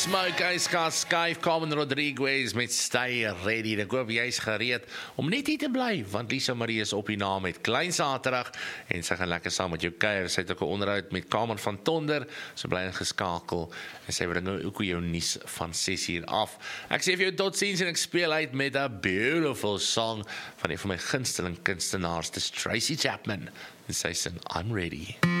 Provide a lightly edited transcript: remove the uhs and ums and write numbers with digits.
Smoke, hy's gaan skuif, Carmen Rodriguez met Stay Ready. Ek hoop jy's gereed om net hier te bly, want Lisa Marie is op die naam met Klein Saterdag en sy gaan lekker saam met jou kuier. Sy het ook 'n onderhoud met Carmen van Tonder, so bly ingeskakel en sy bring ook jou nuus van 6:00 af. Ek sê vir jou totsiens en ek speel uit met 'n beautiful song van een van my gunsteling kunstenaars, dis Tracy Chapman. En sy sing I'm Ready.